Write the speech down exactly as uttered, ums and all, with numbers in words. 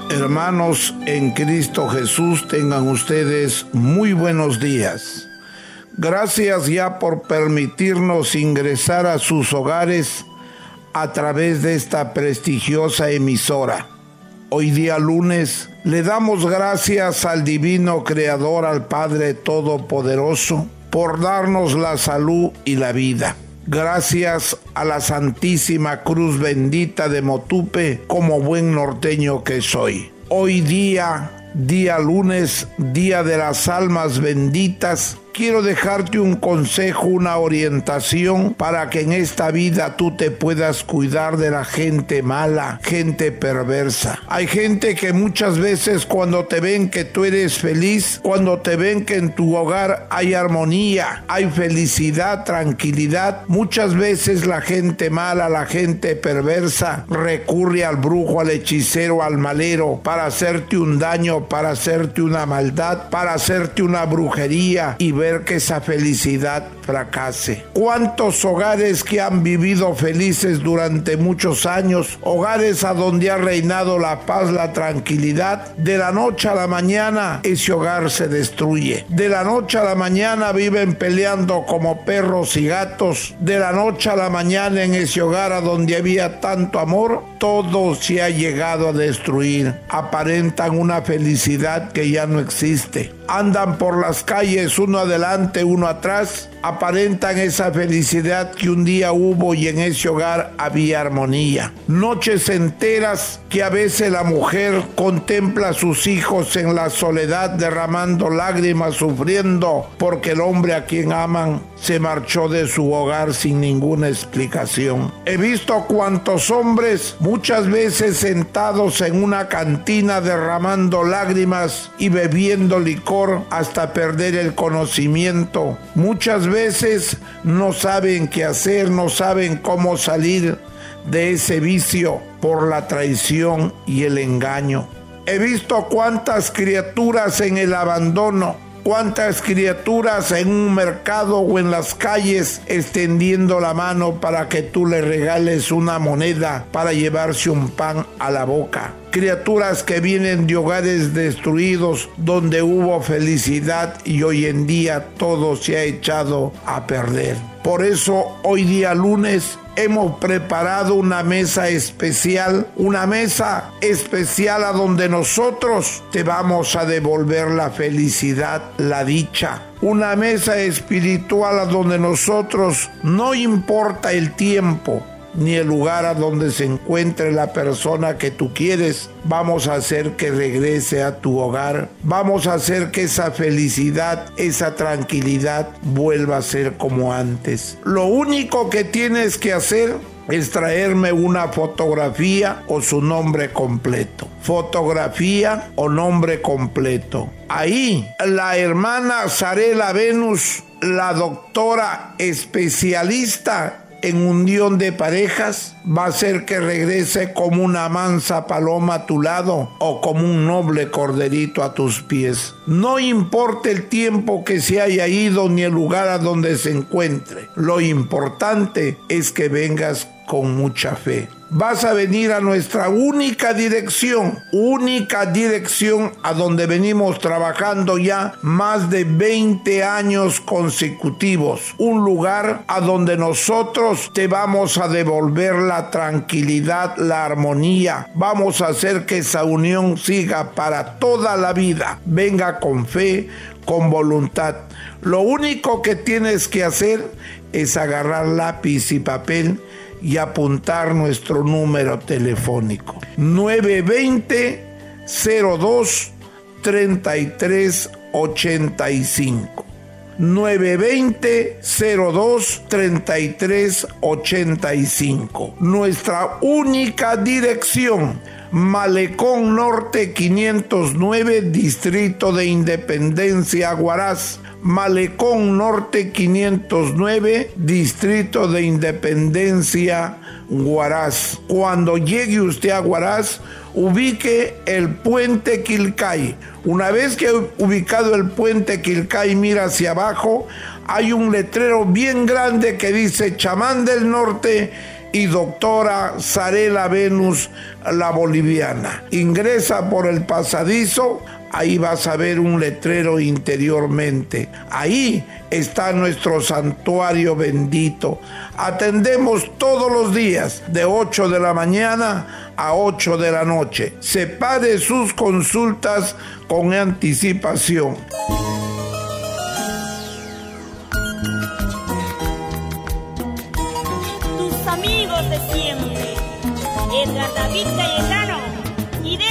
Hermanos en Cristo Jesús, tengan ustedes muy buenos días. Gracias ya por permitirnos ingresar a sus hogares a través de esta prestigiosa emisora. Hoy día lunes le damos gracias al Divino Creador, al Padre Todopoderoso, por darnos la salud y la vida. Gracias a la Santísima Cruz Bendita de Motupe, como buen norteño que soy. Hoy día, día lunes, día de las almas benditas, quiero dejarte un consejo, una orientación para que en esta vida tú te puedas cuidar de la gente mala, gente perversa. Hay gente que muchas veces cuando te ven que tú eres feliz, cuando te ven que en tu hogar hay armonía, hay felicidad, tranquilidad, muchas veces la gente mala, la gente perversa recurre al brujo, al hechicero, al malero para hacerte un daño, para hacerte una maldad, para hacerte una brujería y ver que esa felicidad fracase. ¿Cuántos hogares que han vivido felices durante muchos años, hogares a donde ha reinado la paz, la tranquilidad, de la noche a la mañana ese hogar se destruye? De la noche a la mañana viven peleando como perros y gatos. De la noche a la mañana en ese hogar a donde había tanto amor, todo se ha llegado a destruir. Aparentan una felicidad que ya no existe. Andan por las calles uno adelante, uno atrás, aparentan esa felicidad que un día hubo y en ese hogar había armonía. Noches enteras que a veces la mujer contempla a sus hijos en la soledad derramando lágrimas, sufriendo porque el hombre a quien aman se marchó de su hogar sin ninguna explicación. He visto cuantos hombres muchas veces sentados en una cantina derramando lágrimas y bebiendo licor hasta perder el conocimiento. Muchas veces no saben qué hacer, no saben cómo salir de ese vicio por la traición y el engaño. He visto cuántas criaturas en el abandono, cuántas criaturas en un mercado o en las calles extendiendo la mano para que tú le regales una moneda para llevarse un pan a la boca. Criaturas que vienen de hogares destruidos donde hubo felicidad y hoy en día todo se ha echado a perder. Por eso hoy día lunes hemos preparado una mesa especial, una mesa especial a donde nosotros te vamos a devolver la felicidad, la dicha. Una mesa espiritual a donde nosotros, no importa el tiempo ni el lugar a donde se encuentre la persona que tú quieres, vamos a hacer que regrese a tu hogar. Vamos a hacer que esa felicidad, esa tranquilidad vuelva a ser como antes. Lo único que tienes que hacer es traerme una fotografía o su nombre completo. Fotografía o nombre completo. Ahí la hermana Zarela Venus, la doctora especialista en unión de parejas, va a hacer que regrese como una mansa paloma a tu lado o como un noble corderito a tus pies. No importa el tiempo que se haya ido ni el lugar a donde se encuentre. Lo importante es que vengas con mucha fe. Vas a venir a nuestra única dirección, única dirección a donde venimos trabajando ya más de veinte años consecutivos. Un lugar a donde nosotros te vamos a devolver la tranquilidad, la armonía. Vamos a hacer que esa unión siga para toda la vida. Venga con fe, con voluntad. Lo único que tienes que hacer es agarrar lápiz y papel y apuntar nuestro número telefónico nueve dos cero, cero dos, treinta y tres ochenta y cinco nueve dos cero, cero dos, treinta y tres ochenta y cinco. Nuestra única dirección: Malecón Norte quinientos nueve, Distrito de Independencia, Huaraz. Malecón Norte quinientos nueve, Distrito de Independencia, Huaraz. Cuando llegue usted a Huaraz, ubique el puente Quilcay. Una vez que ubicado el puente Quilcay, mira hacia abajo, hay un letrero bien grande que dice Chamán del Norte y doctora Zarela Venus, la boliviana. Ingresa por el pasadizo, ahí vas a ver un letrero interiormente. Ahí está nuestro santuario bendito. Atendemos todos los días de ocho de la mañana a ocho de la noche. Separe sus consultas con anticipación. Tus amigos de siempre, Edgar David Cayetano